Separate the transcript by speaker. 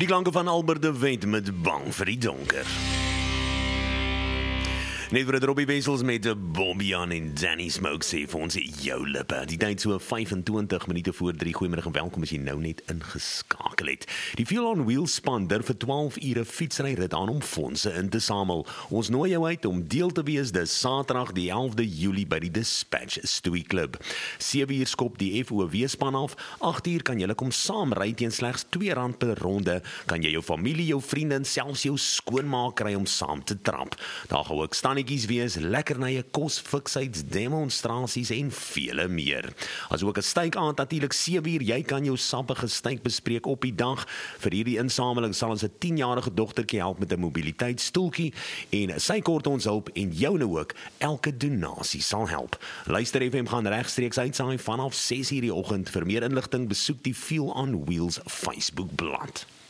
Speaker 1: Die klanke van Albert de Wet met Bang vir die donker. Net vir Robbie Wessels met Bobbyan en Danny Smoke sê vir ons jou lippe. Die tyd so 25 minute voor 3. Goeiemiddag en welkom as jy nou net ingeskakel het. Die Feel on Wheels span durf vir 12 ure fietsryrit aan om fondse in te samel. Ons nooi jou uit om deel te wees dis Saterdag die 11de Julie by die Dispatch Stoei Club. 7 uur skop die FOW span af. 8 uur kan jy kom saam ry teen slegs R2 per ronde. Kan jy jou familie, jou vriende en selfs jou skoonmaak kry om saam te trap. Daar gaan ook wees, lekkernye, kos, fiksheid, demonstrasies en vele meer. As ook 'n stykaand natuurlik 7 uur, jy kan jou sappige styk bespreek op die dag. Vir hierdie insameling sal ons 'n 10-jarige dogtertjie help met 'n mobiliteitsstoeltjie en sy kort ons hulp en joune ook. Elke donasie sal help. Luister FM gaan regstreeks uitsaai vanaf 6 uur die oggend. Vir meer inligting besoek die Feel on Wheels Facebook bladsy.